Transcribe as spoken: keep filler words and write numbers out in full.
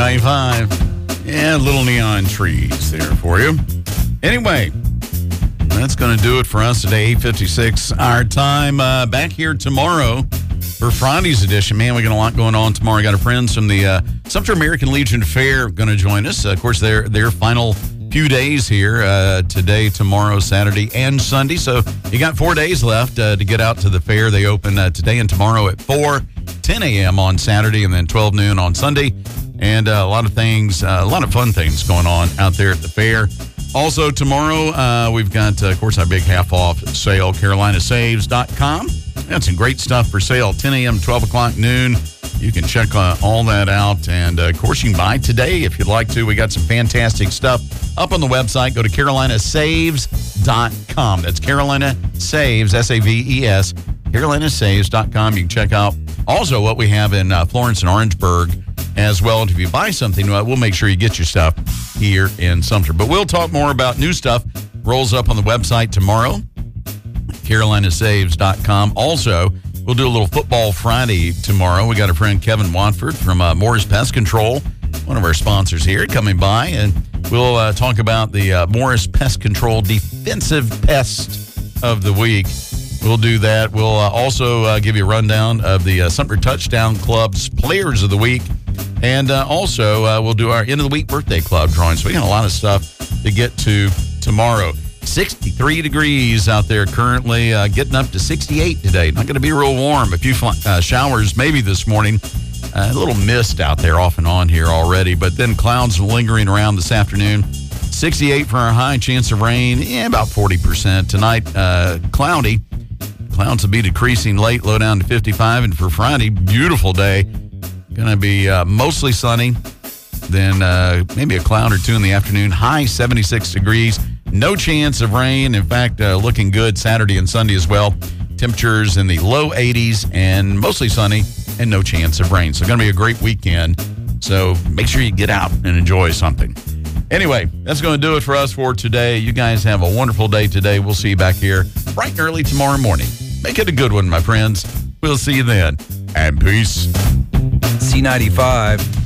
ninety-five. Yeah, little neon trees there for you. Anyway, that's going to do it for us today, eight fifty-six our time. Uh, back here tomorrow for Friday's edition. Man, we got a lot going on tomorrow. We got our friends from the uh, Sumter American Legion Fair going to join us. Uh, of course, their their final few days here, uh, today, tomorrow, Saturday, and Sunday. So you got four days left uh, to get out to the fair. They open uh, today and tomorrow at four, ten a.m. on Saturday, and then twelve noon on Sunday. And uh, a lot of things, uh, a lot of fun things going on out there at the fair. Also, tomorrow, uh, we've got, uh, of course, our big half-off sale, Carolina Saves dot com. Got some great stuff for sale, ten a.m., twelve o'clock, noon. You can check uh, all that out. And, uh, of course, you can buy today if you'd like to. We got some fantastic stuff up on the website. Go to Carolina Saves dot com. That's Carolina Saves, S A V E S, Carolina Saves dot com. You can check out also what we have in uh, Florence and Orangeburg as well. And if you buy something, uh, we'll make sure you get your stuff here in Sumter. But we'll talk more about new stuff. Rolls up on the website tomorrow, Carolina Saves dot com. Also, we'll do a little Football Friday tomorrow. We got our friend Kevin Watford from uh, Morris Pest Control, one of our sponsors here, coming by. And we'll uh, talk about the uh, Morris Pest Control Defensive Pest of the Week. We'll do that. We'll uh, also uh, give you a rundown of the uh, Sumter Touchdown Club's Players of the Week. And uh, also, uh, we'll do our end of the week birthday club drawing. So we got a lot of stuff to get to tomorrow. sixty-three degrees out there currently, uh, getting up to sixty-eight today. Not going to be real warm. A few uh, showers maybe this morning. Uh, a little mist out there off and on here already. But then clouds lingering around this afternoon. sixty-eight for our high, chance of rain, yeah, about forty percent. Tonight, uh, cloudy. Clouds will be decreasing late, low down to fifty-five. And for Friday, beautiful day. Going to be uh, mostly sunny, then uh, maybe a cloud or two in the afternoon. High seventy-six degrees. No chance of rain. In fact, uh, looking good Saturday and Sunday as well. Temperatures in the low eighties and mostly sunny and no chance of rain. So going to be a great weekend. So make sure you get out and enjoy something. Anyway, that's going to do it for us for today. You guys have a wonderful day today. We'll see you back here bright and early tomorrow morning. Make it a good one, my friends. We'll see you then. And peace. C ninety-five